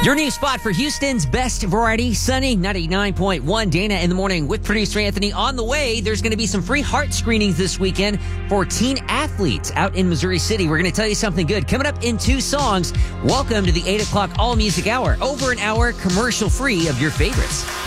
Your new spot for Houston's best variety, Sunny 99.1. Dana in the morning with producer Anthony. On the way, there's going to be some free heart screenings this weekend for teen athletes out in Missouri City. We're going to tell you something good. Coming up in 2 songs, welcome to the 8 o'clock All Music Hour. Over an hour commercial free of your favorites.